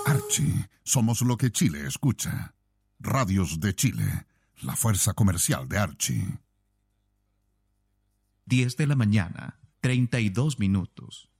Archie, somos lo que Chile escucha. Radios de Chile, la fuerza comercial de Archie. 10 de la mañana, 32 minutos.